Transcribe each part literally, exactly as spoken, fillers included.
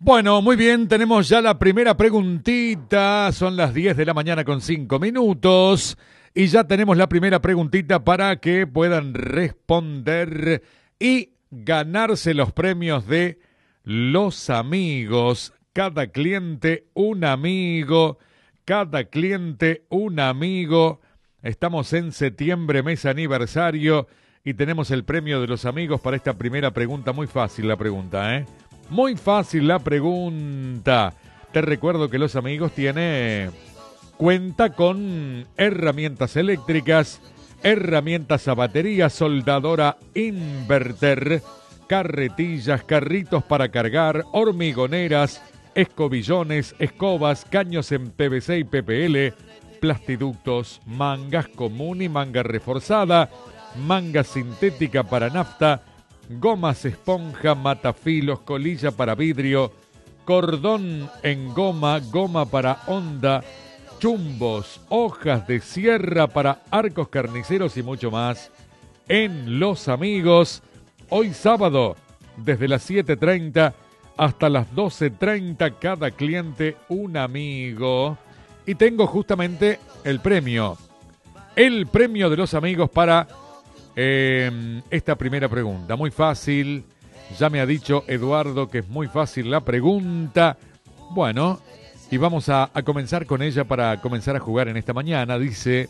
Bueno, muy bien, tenemos ya la primera preguntita. Son las diez de la mañana con cinco minutos. Y ya tenemos la primera preguntita para que puedan responder y ganarse los premios de los amigos. Cada cliente un amigo, cada cliente un amigo. Estamos en septiembre, mes aniversario, y tenemos el premio de los amigos para esta primera pregunta. Muy fácil la pregunta, ¿eh? Muy fácil la pregunta. Te recuerdo que Los Amigos tiene cuenta con herramientas eléctricas, herramientas a batería, soldadora inverter, carretillas, carritos para cargar, hormigoneras, escobillones, escobas, caños en P V C y P P L, plastiductos, mangas común y manga reforzada, manga sintética para nafta, gomas esponja, matafilos, colilla para vidrio, cordón en goma, goma para onda, chumbos, hojas de sierra para arcos carniceros y mucho más. En Los Amigos, hoy sábado, desde las siete treinta hasta las doce treinta, cada cliente un amigo. Y tengo justamente el premio, el premio de Los Amigos para Eh, esta primera pregunta, muy fácil. Ya me ha dicho Eduardo que es muy fácil la pregunta. Bueno, y vamos a, a comenzar con ella para comenzar a jugar en esta mañana. Dice: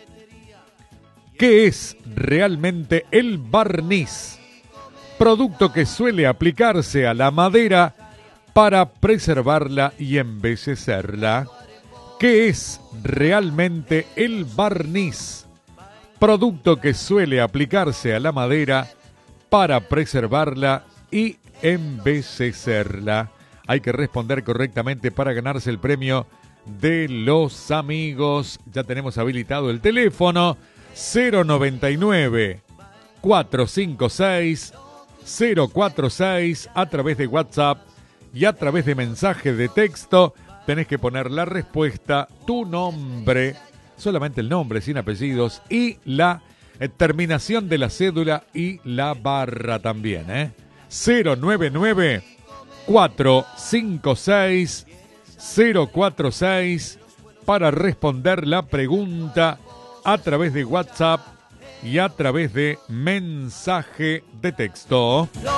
¿qué es realmente el barniz? Producto que suele aplicarse a la madera para preservarla y embellecerla. ¿Qué es realmente el barniz? Producto que suele aplicarse a la madera para preservarla y embellecerla. Hay que responder correctamente para ganarse el premio de Los Amigos. Ya tenemos habilitado el teléfono cero noventa y nueve, cuatrocientos cincuenta y seis, cero cuarenta y seis a través de WhatsApp y a través de mensaje de texto. Tenés que poner la respuesta, tu nombre, solamente el nombre, sin apellidos, y la eh, terminación de la cédula y la barra también, ¿eh? cero noventa y nueve, cuatrocientos cincuenta y seis, cero cuarenta y seis para responder la pregunta a través de WhatsApp y a través de mensaje de texto.